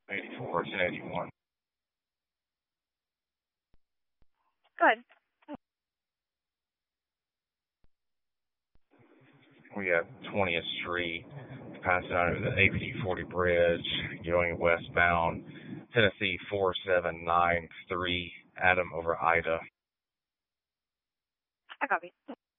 84, 1081. Good. We have 20th Street, passing under the APD 40 bridge, going westbound, Tennessee 4793, Adam over Ida. I copy.